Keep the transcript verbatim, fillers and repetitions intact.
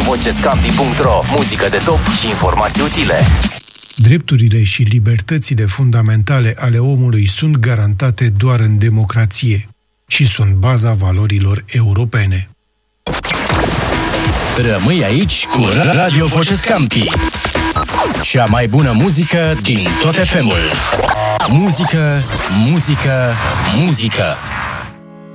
vocescampi punct ro. Muzică de top și informații utile. Drepturile și libertățile fundamentale ale omului sunt garantate doar în democrație și sunt baza valorilor europene. Rămâi aici cu Radio Vocescampi. Cea mai bună muzică din tot F M-ul. Muzică, muzică, muzică.